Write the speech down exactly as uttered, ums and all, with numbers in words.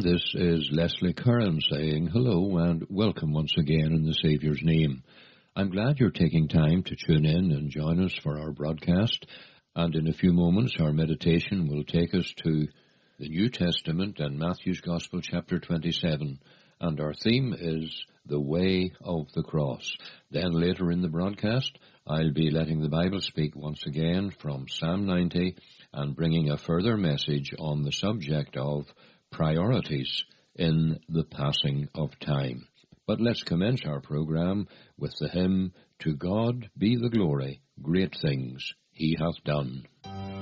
this is Leslie Curran saying hello and welcome once again in the Saviour's name. I'm glad you're taking time to tune in and join us for our broadcast, and in a few moments our meditation will take us to the New Testament and Matthew's Gospel chapter twenty-seven, and our theme is the way of the cross. Then later in the broadcast I'll be letting the Bible speak once again from Psalm ninety and bringing a further message on the subject of priorities in the passing of time. But let's commence our program with the hymn, To God Be the Glory, Great Things He Hath Done.